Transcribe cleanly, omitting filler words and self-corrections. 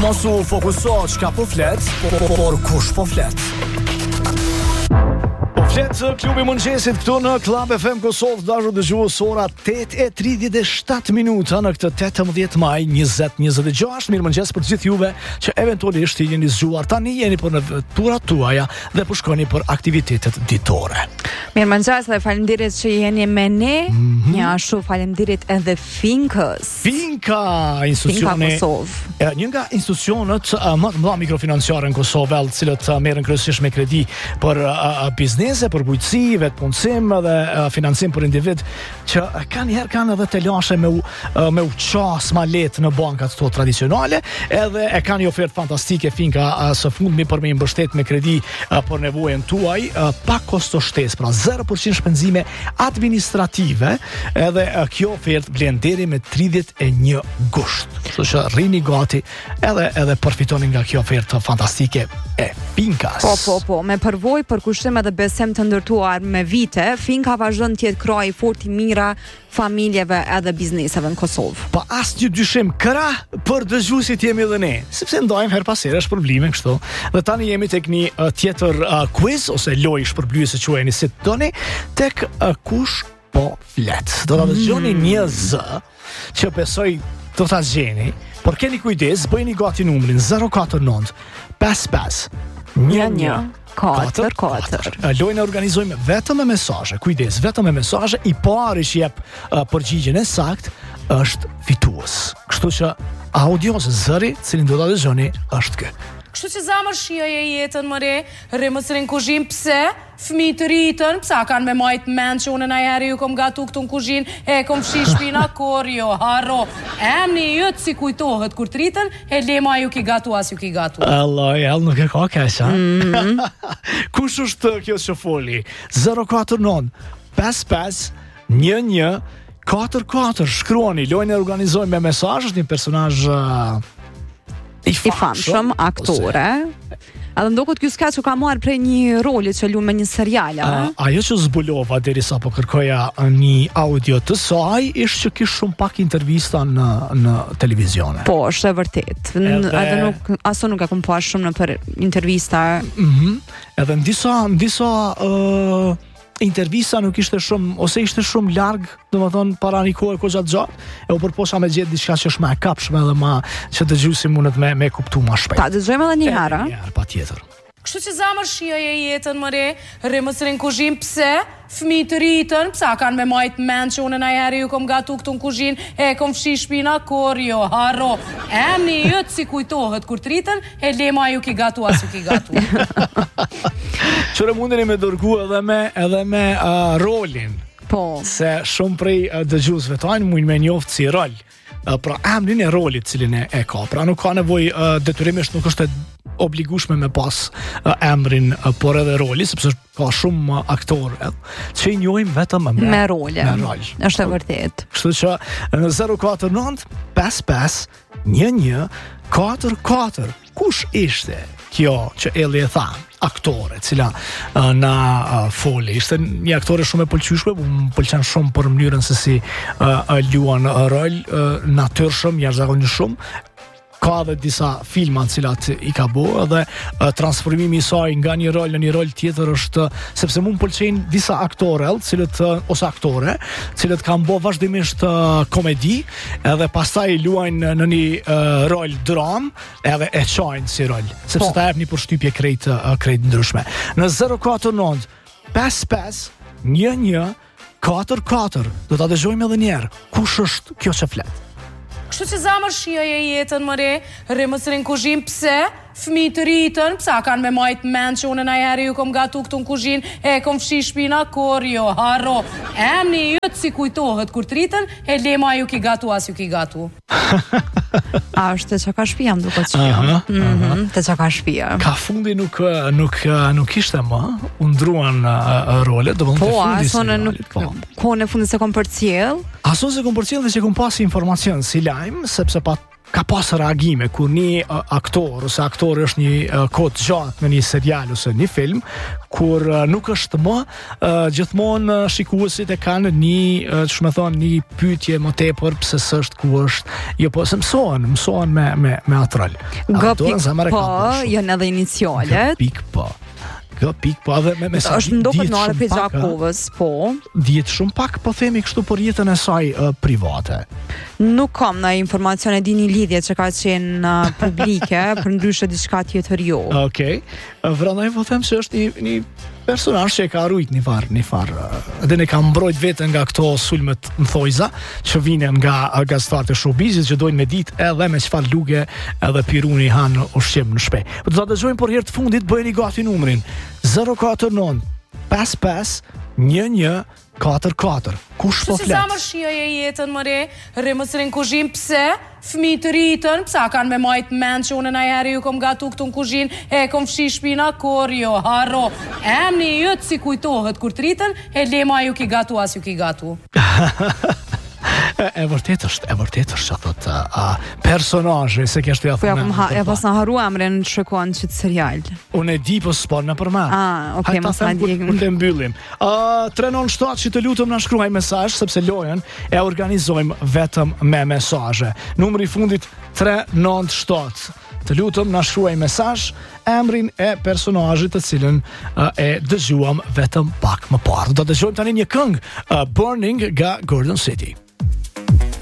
Mos u fokuso çka po flet, por kush po flet. Flet klubi mëngjesit këtu në Club FM Kosovë, dashur dëgjues, ora 8:37 minuta në këtë 18 maj 2026. Mirëmëngjes për të gjithë juve që eventualisht jeni zgjuar tani, jeni për në turat tuaja dhe po shkoni për aktivitetet ditore. Mirëmëngjes dhe faleminderit që jeni me ne. Një ashtu faleminderit edhe Finkës. Finka, institucioni Kosovë. Një nga institucionet më të mëdha mikrofinanciare në Kosovë, të cilët merren kryesisht me kredi për biznese, për bujqësi, vetpunësim dhe financim për individ, që kanë edhe telashe me u qas ma letë në bankat këto tradicionale, edhe e kanë një ofertë fantastike Finka së fundmi për me i mbështet me kredi për nevojën tuaj, pa kosto shtesë, pra 0% shpenzime administrative, edhe kjo ofertë blen deri me 31 gusht. Kështu që rrini gati edhe përfitoni nga kjo ofertë fantastike e Finkas. Po, me përvojë, përkushtim edhe besim të ndërtuar me vite, Finka vazhdon të jetë krah i fortë i mira familjeve edhe bizneseve në Kosovë. Pa asnjë dyshim, krah për dëgjuesit jemi edhe ne, sepse ndajmë her pas here shpërblime kështu. Dhe tani jemi tek një tjetër quiz ose lojë shpërblyese që quheni si doni, tek kush po flet. Do ta dëgjoni një z që besoj do ta gjeni, por keni kujdes, bëjeni gati numrin 049 55 11 4. Lojën e organizojmë vetëm me mesazhe. Kujdes, vetëm me mesazhe. I pari që jep përgjigjen e saktë është fitues. Kështu që audios zëri, cilin do ta dëgjoni, është ky. Kështu që zamër shioje jetën më re, rrimësrin kuzhin, pse? Fëmijë të rritën, psa kanë me majt mend që unë najheri ju kom gatu këtu në kuzhin, e kom fshi shpina kor, jo, haro. Emni jëtë si kujtohet kur të rritën, e lema ju ki gatu as ju ki gatu. Allah, nuk e ka kesha. Kush është kjo që foli? 049 55 11 4. Shkruani, lojën e organizojmë me mesazh, është një personazh i famshëm, aktore. Edhe ndokët ky sketch u ka marrë prej një roli që luam me një serial, a? Ajo që zbulova derisa po kërkoja një audio të saj, ishte që kish shumë pak intervista në televizione. Po, është e vërtet. Edhe nuk e kam pa shumë në për intervista. Edhe në disa intervista nuk ishte shumë, ose ishte shumë larg, domethënë para një kohe gjatë, e u përposa me gjetë diçka që është më e kapshme edhe më që dëgjuesi mundet me kuptu më shpejt. Ta dëgjojmë edhe një herë. Një herë, patjetër. Kështu që zamër shioje jetën më re, rrimësrin kuzhin, pse? Fëmijë të rritën, psa kanë me majt mend që unë najheri ju kom gatu këtu në kuzhin, e kom fshi shpina kor, jo, haro. Emni jëtë si kujtohet kur të rritën, e lema ju ki gatu as ju ki gatu. Qëre mundeni me dërgu edhe me rolin. Po. Se shumë prej dëgjuesve tanë mujnë me njoftë si rol. Pra emrin e rolit cilin e ka. Pra nuk ka nevojë detyrimisht, nuk është obligueshme me pas emrin, por edhe roli, sepse ka shumë aktorë që i njohim vetëm me role. Është e vërtet. Kështu që në 049 55 11 4. Kush ishte kjo që Elli e tha, aktore, cila na foli? Ishte një aktore shumë e pëlqyeshme, më pëlqen shumë për mënyrën se si luan rol, natyrshëm, jashtëzakonisht shumë. Ka dhe disa filma në cilat i ka bo, dhe transformimi i saj nga një rol në një rol tjetër është, sepse mu më pëlqejnë disa aktore, ose aktore, cilët kanë bo vazhdimisht komedi, edhe pastaj luajnë në një rol dram, edhe e qajnë si rol, sepse ta jep një përshtypje krejt ndryshme. Në 049 55 11 4. Do ta dëgjojmë edhe njerë, kush është kjo që flet? Kështu që zamër shioje jetën më re, rrimësrin kuzhin, pse? Fëmijë të rritën, psa kanë me majt mend që unë najheri ju kom gatu këtu në kuzhin, e kom fshi shpina kor, jo, haro. Emni jëtë si kujtohet kur të rritën, e lema ju ki gatu as ju ki gatu. A është të qaka shpia, më duket që të qaka shpia. Ka fundi nuk ishte më, undruan role, do më të fundi si role. Kone fundi se kom për cjell? Aso se kom për cjell dhe që kom pasi informacion si lajmë, sepse ka pas reagime kur një aktor ose aktori është një kohë gjatë në një serial ose një film, kur nuk është më gjithmonë shikuesit e kanë një, ç'më thon, një pyetje më tepër pse s'është ku është. Jo, po se mësohen me atë rol. Janë edhe inicialet. Dhe me sa është ndopet në orë për Gjakovës, po. Dihet shumë pak, po themi kështu për jetën e saj private. Nuk kam në informacione di një lidhje që ka qenë publike, për ndryshe diçka tjetër jo. Okej. Vrandaj po them se është një personazh që e ka rujt një farë. Dhe ne ka mbrojt veten nga këto sulmet në thojza që vinen nga gazetarët e showbizit që dojnë me ditë edhe me çfarë luge edhe piruni hanë ushqim në shtëpi. Po do ta dëgjojmë për herë të fundit, bëjeni gati numrin 049 55 11 44. Kush po flet? Se sa më shijoj e jetën më re, rrimësrin kuzhin, pse? Fëmijë të rritën, psa kanë me majt mend që unë najherë ju kom gatu këtu në kuzhin, e kom fshi shpina kur jo, harro. Emni jëtë si kujtohet kur të rritën, e lema ju ki gatu as ju ki gatu. E vërtet është që thot personazhi se kështë ja thonë. Po ja pas na haru emrin shikon që të serial. Unë e di po s'po në përmend. Okay, mos na di. Unë të mbyllim. 397 që të lutem na shkruaj mesazh sepse lojën e organizojmë vetëm me mesazhe. Numri i fundit 397. Të lutem na shkruaj mesazh emrin e personazhit të cilën e dëgjuam vetëm pak më parë. Do të dëgjojmë tani një këngë, Burning nga Gordon City.